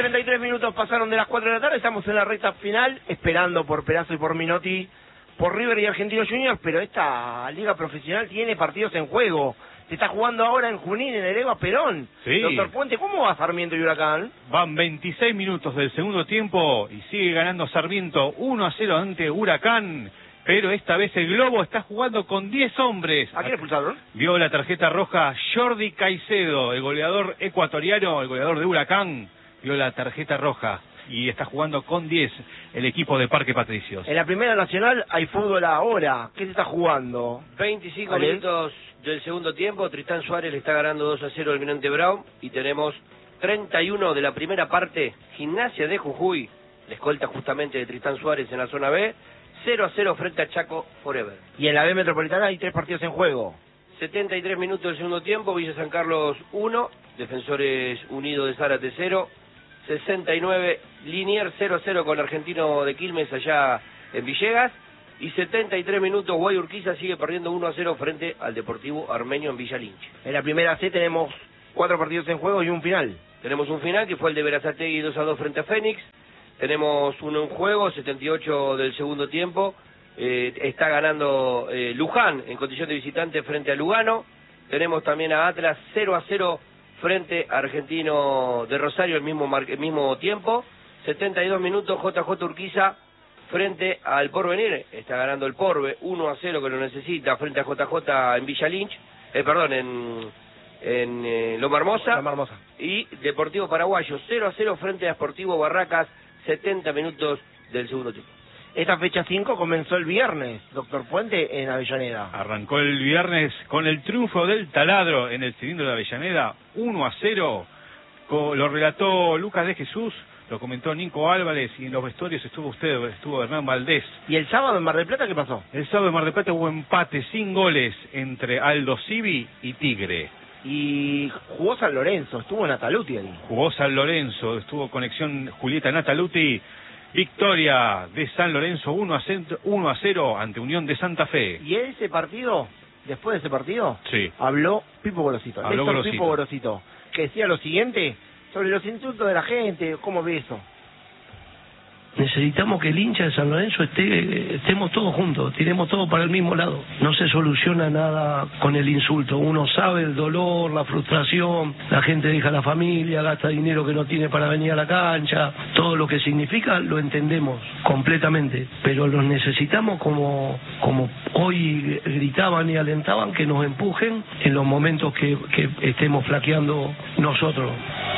33 minutos pasaron de las 4 de la tarde, estamos en la recta final, esperando por Perazo y por Minotti, por River y Argentinos Juniors, pero esta liga profesional tiene partidos en juego. Se está jugando ahora en Junín, en el Eva Perón. Sí. Doctor Puente, ¿cómo va Sarmiento y Huracán? Van 26 minutos del segundo tiempo y sigue ganando Sarmiento 1-0 ante Huracán. Pero esta vez el Globo está jugando con 10 hombres. ¿A quién expulsaron? Vio la tarjeta roja Jordi Caicedo, el goleador ecuatoriano, el goleador de Huracán. Vio la tarjeta roja y está jugando con 10 el equipo de Parque Patricios. En la Primera Nacional hay fútbol ahora. ¿Qué se está jugando? 25 ¿Vale? minutos del segundo tiempo. Tristán Suárez le está ganando 2-0 al Almirante Brown. Y tenemos 31 de la primera parte. Gimnasia de Jujuy, la escolta justamente de Tristán Suárez en la zona B. 0-0 frente a Chaco Forever. Y en la B Metropolitana hay 3 partidos en juego. 73 minutos del segundo tiempo. Villa San Carlos 1. Defensores Unidos de Zárate 0. 69 Liniers 0-0 con Argentino de Quilmes allá en Villegas. Y 73 minutos Guayurquiza sigue perdiendo 1-0 frente al Deportivo Armenio en Villa Lynch. En la Primera C tenemos 4 partidos en juego y un final. Tenemos un final que fue el de Berazategui 2-2 frente a Fénix. Tenemos uno en juego, 78 del segundo tiempo. Está ganando Luján en condición de visitante frente a Lugano. Tenemos también a Atlas 0-0 frente a Argentino de Rosario el mismo tiempo. 72 minutos JJ Urquiza frente al Porvenir. Está ganando el Porve 1-0 que lo necesita frente a JJ en Villa Lynch. En Loma Hermosa. Loma Hermosa. Y Deportivo Paraguayo 0-0 frente a Sportivo Barracas. 70 minutos del segundo tiempo. Esta fecha 5 comenzó el viernes, doctor Puente, en Avellaneda. Arrancó el viernes con el triunfo del Taladro en el cilindro de Avellaneda, 1-0. Lo relató Lucas de Jesús, lo comentó Nico Álvarez, y en los vestuarios estuvo Hernán Valdés. ¿Y el sábado en Mar del Plata qué pasó? El sábado en Mar del Plata hubo empate sin goles entre Aldo Civi y Tigre. Y jugó San Lorenzo, estuvo Nataluti ahí. Jugó San Lorenzo, estuvo conexión Julieta Nataluti. Victoria de San Lorenzo 1-0 ante Unión de Santa Fe. Y ese partido, después de ese partido, sí, habló Pipo Gorosito. Habló Gorosito. Pipo Gorosito, que decía lo siguiente sobre los insultos de la gente. ¿Cómo ve eso? Necesitamos que el hincha de San Lorenzo estemos todos juntos, tiremos todo para el mismo lado. No se soluciona nada con el insulto. Uno sabe el dolor, la frustración, la gente deja la familia, gasta dinero que no tiene para venir a la cancha. Todo lo que significa lo entendemos completamente, pero los necesitamos como hoy gritaban y alentaban, que nos empujen en los momentos que estemos flaqueando nosotros.